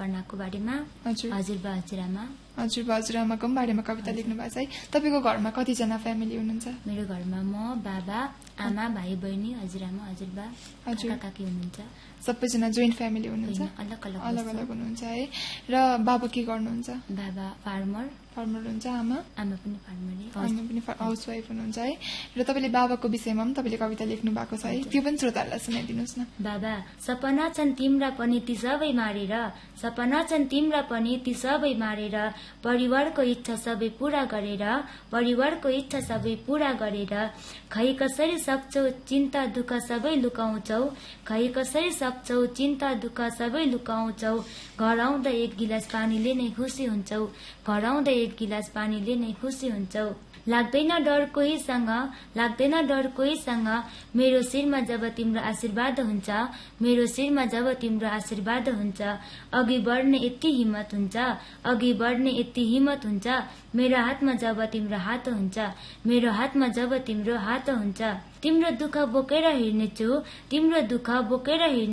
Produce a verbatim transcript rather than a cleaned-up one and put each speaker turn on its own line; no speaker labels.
सपनाको बारेमा हजुरबा हजुरआमा
हजुरबा हजुरआमाको बारेमा कविता लेख्नु भएको छ है। तपाईको घरमा कतिजना फ्यामिली हुनुहुन्छ?
मेरो घरमा म, बाबा, आमा, भाइ बहिनी, हजुरआमा, हजुरबा, काका काकी हुनुहुन्छ।
सबैजना जोइन्ट फ्यामिली हुनुहुन्छ?
अलग अलग
अलग अलग हुनुहुन्छ है। र बाबा के गर्नुहुन्छ?
बाबा फार्मर
फार्मर हुन्छ। आमा?
आमा पनि फार्मरै,
आमा पनि हाउसवाइफ हुनुहुन्छ है। र तपाईँले बाबाको विषयमा पनि तपाईँले कविता लेख्नु भएको छ है, त्यो पनि श्रोताहरूलाई सुनाइदिनुहोस् न।
बाबा, सपना छन् तिम्रा पनि ती सबै मारेर, सपना छन् तिम्रा पनि ती सबै मारेर, परिवारको इच्छा सबै पूरा गरेर, परिवारको इच्छा सबै पूरा गरेर, खै कसरी सक्छौ चिन्ता दुःख सबै लुकाउँछौ, खै कसरी सक्छौ चिन्ता दुःख सबै लुकाउँछौ, घर आउँदा एक गिलास पानीले नै खुसी हुन्छौ, घर आउँदा एक गिलास पानीले नै खुसी हुन्छौ, लाग्दैन डर कोहीसँग, लाग्दैन डर कोहीसँग, मेरो शिरमा जब तिम्रो आशीर्वाद हुन्छ, मेरो शिरमा जब तिम्रो आशीर्वाद हुन्छ, अघि बढ्ने यति हिम्मत हुन्छ, अघि बढ्ने यति हिम्मत हुन्छ, मेरो हातमा जब तिम्रो हात हुन्छ, मेरो हातमा जब तिम्रो हात हुन्छ, तिम्रो दुःख बोकेर हिँड्नेछु, तिम्रो दुःख बोकेर हिँड्ने